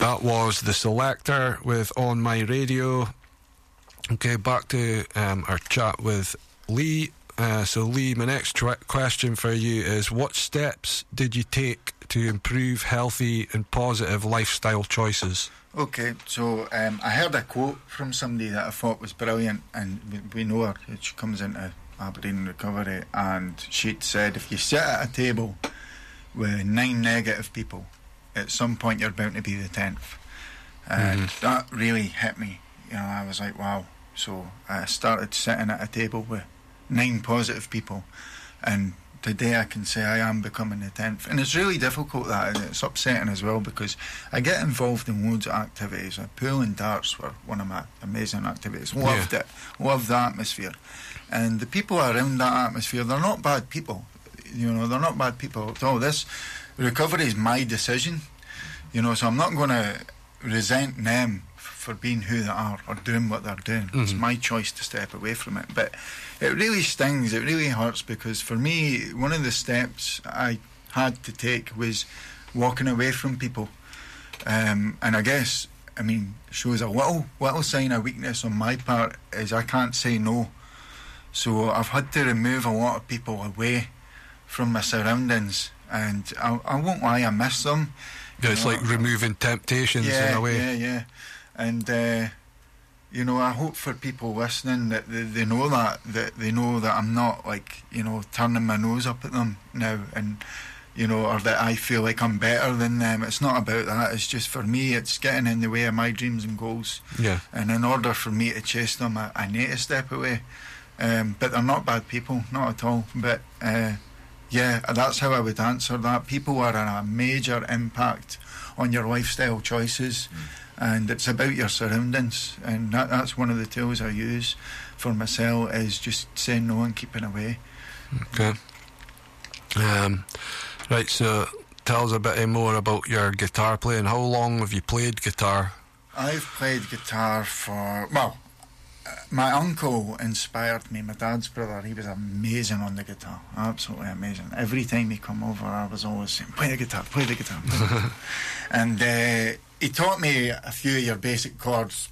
That was The Selector with On My Radio. Okay, back to our chat with Lee. So Lee, my next question for you is, what steps did you take to improve healthy and positive lifestyle choices? Okay, so I heard a quote from somebody that I thought was brilliant, and we know her. She comes into Aberdeen Recovery, and she'd said, if you sit at a table with 9 negative people, at some point you're bound to be the 10th. And that really hit me. You know, I was like, wow. So I started sitting at a table with 9 positive people, and today I can say I am becoming the 10th. And it's really difficult, that, and it's upsetting as well, because I get involved in loads of activities. Pool and darts were one of my amazing activities. Loved it. Loved the atmosphere. And the people around that atmosphere, they're not bad people. You know, they're not bad people at all. This recovery is my decision. You know, so I'm not going to resent them for being who they are or doing what they're doing. It's my choice to step away from it. But it really stings, it really hurts, because for me, one of the steps I had to take was walking away from people. And I guess, I mean, shows a little sign of weakness on my part is I can't say no. So I've had to remove a lot of people away from my surroundings, and I won't lie, I miss them. Yeah, it's like removing temptations in a way. Yeah. And you know, I hope for people listening that they know that they know that I'm not, like, you know, turning my nose up at them now, and you know, or that I feel like I'm better than them. It's not about that. It's just, for me, it's getting in the way of my dreams and goals. Yeah. And in order for me to chase them, I need to step away. But they're not bad people, not at all. But yeah, that's how I would answer that. People are a major impact on your lifestyle choices, and it's about your surroundings, and that's one of the tools I use for myself, is just saying no and keeping away. Okay. Right, so tell us a bit more about your guitar playing. How long have you played guitar? I've played guitar for, well, my uncle inspired me, my dad's brother. He was amazing on the guitar, absolutely amazing. Every time he come over, I was always saying, play the guitar, play the guitar. And he taught me a few of your basic chords,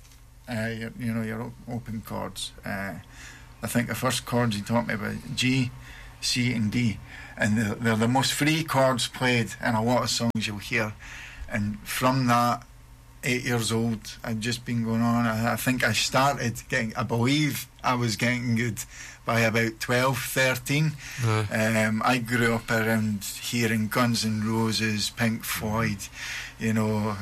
your open chords. I think the first chords he taught me were G, C and D, and they're the most free chords played in a lot of songs you'll hear. And from that, 8 years old, I'd just been going on. I think I started getting, I believe I was getting good by about 12, 13. I grew up around hearing Guns N' Roses, Pink Floyd, you know,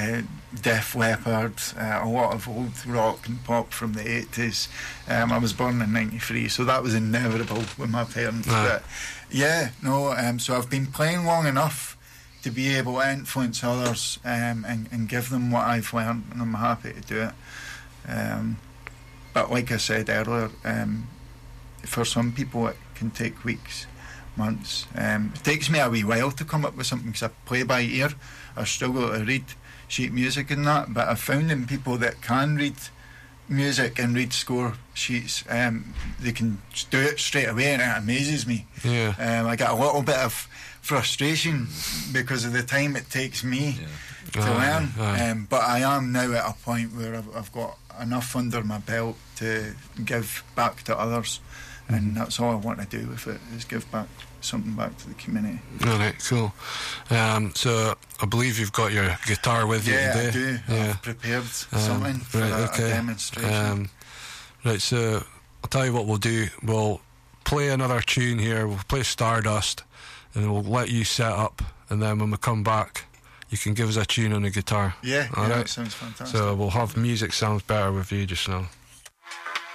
Def Leppard, a lot of old rock and pop from the 80s. I was born in 93, so that was inevitable with my parents. But yeah, no, so I've been playing long enough to be able to influence others and give them what I've learned, and I'm happy to do it. But like I said earlier, for some people it can take weeks, months. It takes me a wee while to come up with something, because I play by ear. I struggle to read sheet music and that, but I've found in people that can read music and read score sheets, they can do it straight away, and it amazes me. I get a little bit of frustration because of the time it takes me to learn, but I am now at a point where I've got enough under my belt to give back to others, and that's all I want to do with it, is give back something back to the community. Alright, cool. So I believe you've got your guitar with you today. Yeah, I do. I've prepared something for a demonstration. Right, so I'll tell you what we'll do. We'll play another tune here. We'll play Stardust, and we'll let you set up, and then when we come back, you can give us a tune on the guitar. Yeah, that sounds fantastic. So we'll have Music Sounds Better with you just now.